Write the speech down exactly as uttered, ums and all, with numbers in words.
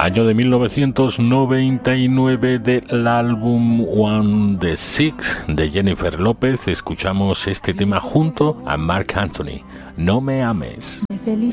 Año de mil novecientos noventa y nueve del álbum One the Six de Jennifer López. Escuchamos este tema junto a Marc Anthony, No me ames.